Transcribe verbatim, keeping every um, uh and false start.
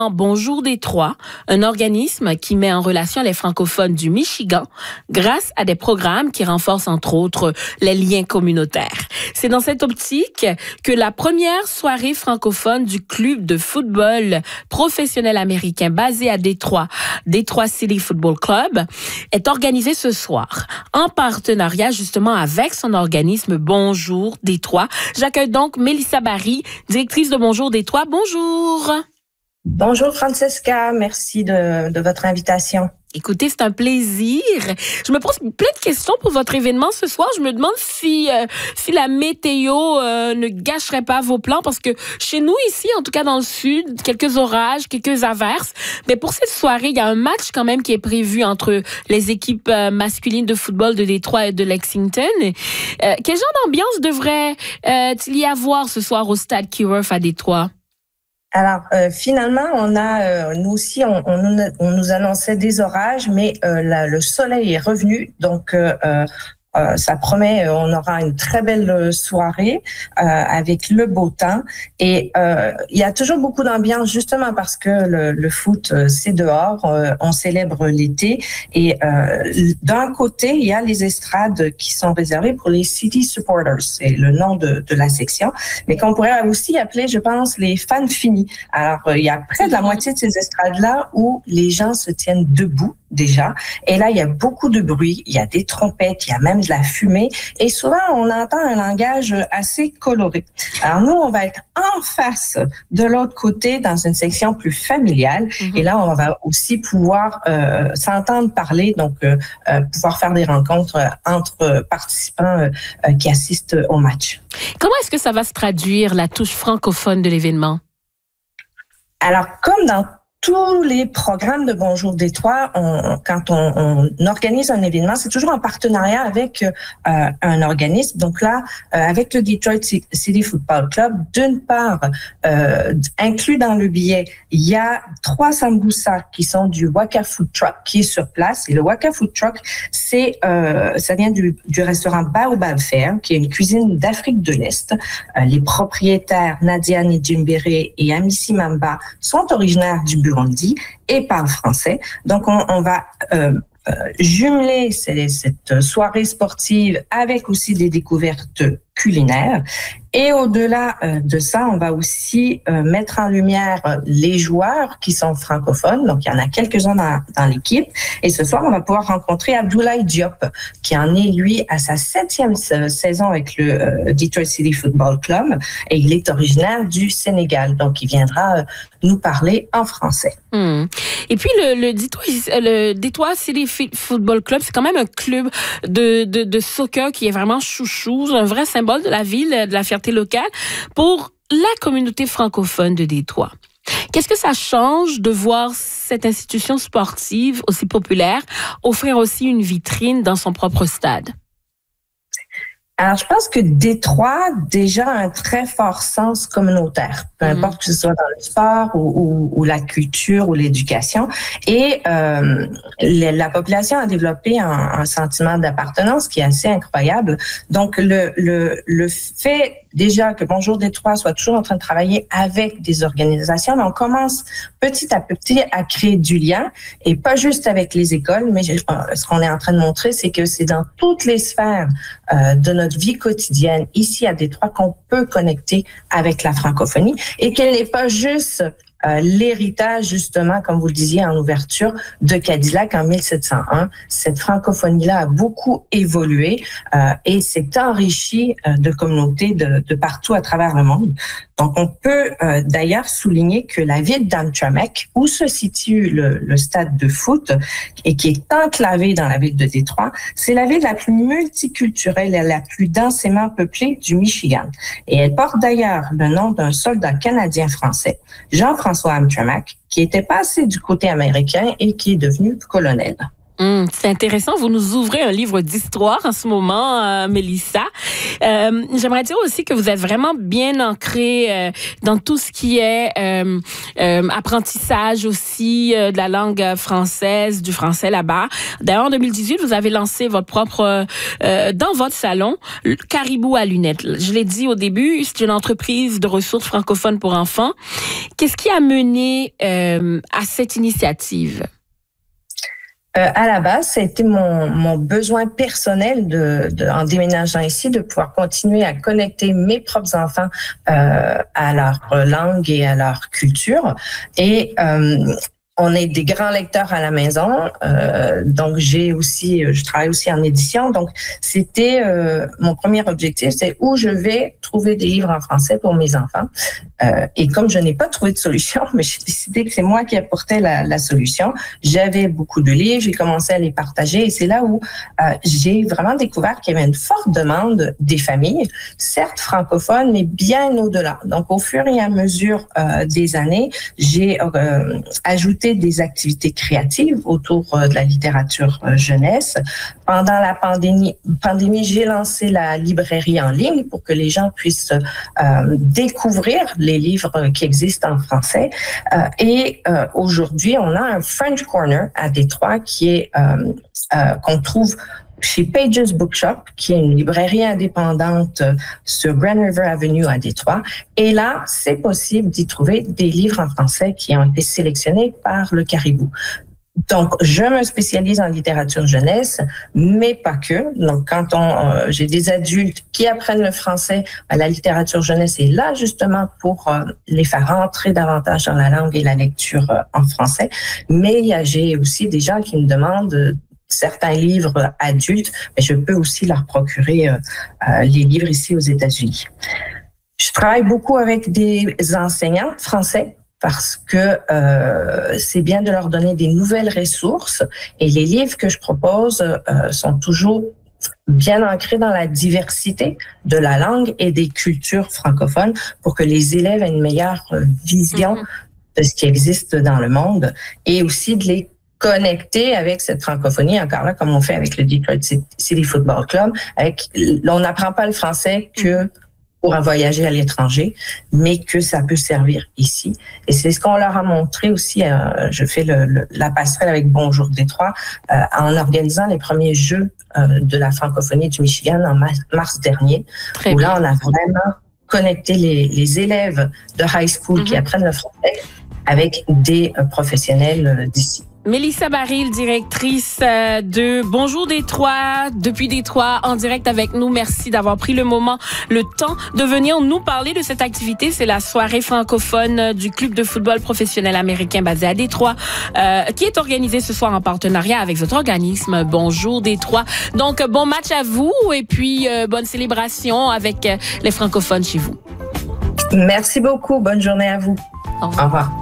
Bonjour Détroit, un organisme qui met en relation les francophones du Michigan grâce à des programmes qui renforcent entre autres les liens communautaires. C'est dans cette optique que la première soirée francophone du club de football professionnel américain basé à Détroit, Détroit City Football Club, est organisée ce soir en partenariat justement avec son organisme Bonjour Détroit. J'accueille donc Mélissa Barry, directrice de Bonjour Détroit. Bonjour. Bonjour Francesca, merci de, de votre invitation. Écoutez, c'est un plaisir. Je me pose plein de questions pour votre événement ce soir. Je me demande si euh, si la météo euh, ne gâcherait pas vos plans, parce que chez nous ici, en tout cas dans le sud, quelques orages, quelques averses. Mais pour cette soirée, il y a un match quand même qui est prévu entre les équipes euh, masculines de football de Détroit et de Lexington. Euh, quel genre d'ambiance devrait-il y avoir ce soir au stade Keyworth à Détroit? Alors, euh, finalement, on a, euh, nous aussi, on, on, on nous annonçait des orages, mais euh, la, le soleil est revenu, donc euh, euh, Euh, ça promet, euh, on aura une très belle soirée euh, avec le beau temps. Et euh, il y a toujours beaucoup d'ambiance, justement parce que le, le foot, euh, c'est dehors, euh, on célèbre l'été. Et euh, d'un côté, il y a les estrades qui sont réservées pour les City Supporters, c'est le nom de, de la section, mais qu'on pourrait aussi appeler, je pense, les fans finis. Alors, euh, il y a près de la moitié de ces estrades-là où les gens se tiennent debout déjà. Et là, il y a beaucoup de bruit, il y a des trompettes, il y a même de la fumée. Et souvent, on entend un langage assez coloré. Alors nous, on va être en face de l'autre côté dans une section plus familiale. Mm-hmm. Et là, on va aussi pouvoir euh, s'entendre parler, donc euh, euh, pouvoir faire des rencontres entre participants euh, qui assistent au match. Comment est-ce que ça va se traduire, la touche francophone de l'événement? Alors, comme dans tous les programmes de Bonjour Détroit, on, quand on, on organise un événement, c'est toujours en partenariat avec euh, un organisme. Donc là, euh, avec le Detroit City Football Club, d'une part, euh, inclus dans le billet, il y a trois sambucas qui sont du Waka Food Truck qui est sur place. Et le Waka Food Truck, c'est euh, ça vient du, du restaurant Baobab Fare, qui est une cuisine d'Afrique de l'Est. Euh, les propriétaires Nadia Nijimbere et Amissi Mamba sont originaires du Burundi et parle français. Donc, on, on va euh, euh, jumeler ces, cette soirée sportive avec aussi des découvertes culinaires. Et au-delà euh, de ça, on va aussi euh, mettre en lumière euh, les joueurs qui sont francophones. Donc, il y en a quelques-uns dans, dans l'équipe. Et ce soir, on va pouvoir rencontrer Abdoulaye Diop, qui en est, lui, à sa septième saison avec le euh, Detroit City Football Club. Et il est originaire du Sénégal. Donc, il viendra euh, nous parler en français. Mmh. Et puis, le, le, Detroit, le Detroit City Football Club, c'est quand même un club de, de, de soccer qui est vraiment chouchou, un vrai symbole de la ville, de la fierté locale pour la communauté francophone de Détroit. Qu'est-ce que ça change de voir cette institution sportive aussi populaire offrir aussi une vitrine dans son propre stade? Alors, je pense que Détroit, déjà, a un très fort sens communautaire, peu importe mmh. que ce soit dans le sport ou, ou, ou la culture ou l'éducation. Et euh, la population a développé un, un sentiment d'appartenance qui est assez incroyable. Donc, le, le, le fait déjà que Bonjour Détroit soit toujours en train de travailler avec des organisations, mais on commence petit à petit à créer du lien, et pas juste avec les écoles, mais ce qu'on est en train de montrer, c'est que c'est dans toutes les sphères euh, de notre vie quotidienne ici à Détroit qu'on peut connecter avec la francophonie, et qu'elle n'est pas juste Euh, l'héritage, justement, comme vous le disiez en ouverture, de Cadillac en mille sept cent un. Cette francophonie-là a beaucoup évolué euh, et s'est enrichie euh, de communautés de, de partout à travers le monde. Donc, on peut euh, d'ailleurs souligner que la ville d'Amtramck, où se situe le, le stade de foot et qui est enclavée dans la ville de Détroit, c'est la ville la plus multiculturelle et la plus densément peuplée du Michigan. Et elle porte d'ailleurs le nom d'un soldat canadien-français, Jean-François Amtramck, qui était passé du côté américain et qui est devenu colonel. Mmh, c'est intéressant. Vous nous ouvrez un livre d'histoire en ce moment, euh, Mélissa. Euh, j'aimerais dire aussi que vous êtes vraiment bien ancrée euh, dans tout ce qui est euh, euh, apprentissage aussi euh, de la langue française, du français là-bas. D'ailleurs, en deux mille dix-huit, vous avez lancé votre propre, euh, dans votre salon, Caribou à lunettes. Je l'ai dit au début, c'est une entreprise de ressources francophones pour enfants. Qu'est-ce qui a mené euh, à cette initiative? Euh, à la base, ça a été mon, mon besoin personnel de, de, en déménageant ici, de pouvoir continuer à connecter mes propres enfants euh, à leur langue et à leur culture. Et euh, on est des grands lecteurs à la maison, euh, donc j'ai aussi, je travaille aussi en édition. Donc c'était euh, mon premier objectif, c'est où je vais trouver des livres en français pour mes enfants. Euh, et comme je n'ai pas trouvé de solution, mais j'ai décidé que c'est moi qui apportais la, la solution. J'avais beaucoup de livres, j'ai commencé à les partager et c'est là où euh, j'ai vraiment découvert qu'il y avait une forte demande des familles, certes francophones, mais bien au-delà. Donc au fur et à mesure euh, des années, j'ai euh, ajouté des activités créatives autour euh, de la littérature euh, jeunesse. Pendant la pandémie, pandémie, j'ai lancé la librairie en ligne pour que les gens puissent euh, découvrir les livres qui existent en français. Euh, et euh, aujourd'hui, on a un French Corner à Détroit qui est euh, euh, qu'on trouve chez Pages Bookshop, qui est une librairie indépendante sur Grand River Avenue à Détroit. Et là, c'est possible d'y trouver des livres en français qui ont été sélectionnés par le Caribou. Donc, je me spécialise en littérature jeunesse, mais pas que. Donc, quand on, euh, j'ai des adultes qui apprennent le français, la littérature jeunesse est là justement pour euh, les faire rentrer davantage dans la langue et la lecture euh, en français. Mais il y a, j'ai aussi des gens qui me demandent euh, certains livres adultes, mais je peux aussi leur procurer euh, euh, les livres ici aux États-Unis. Je travaille beaucoup avec des enseignants français parce que euh, c'est bien de leur donner des nouvelles ressources et les livres que je propose euh, sont toujours bien ancrés dans la diversité de la langue et des cultures francophones pour que les élèves aient une meilleure vision mm-hmm. de ce qui existe dans le monde et aussi de les connecter avec cette francophonie, encore là, comme on fait avec le Detroit City Football Club. Avec, on n'apprend pas le français que pour voyager à l'étranger, mais que ça peut servir ici. Et c'est ce qu'on leur a montré aussi. Euh, je fais le, le, la passerelle avec Bonjour Détroit euh, en organisant les premiers Jeux euh, de la francophonie du Michigan en mars, mars dernier, Très où bien. Là, on a vraiment connecté les, les élèves de high school mm-hmm. qui apprennent le français avec des euh, professionnels euh, d'ici. Mélissa Baril, directrice de Bonjour Détroit, depuis Détroit, en direct avec nous. Merci d'avoir pris le moment, le temps de venir nous parler de cette activité. C'est la soirée francophone du club de football professionnel américain basé à Détroit, euh, qui est organisée ce soir en partenariat avec votre organisme Bonjour Détroit. Donc, bon match à vous et puis euh, bonne célébration avec les francophones chez vous. Merci beaucoup. Bonne journée à vous. Au revoir. Au revoir.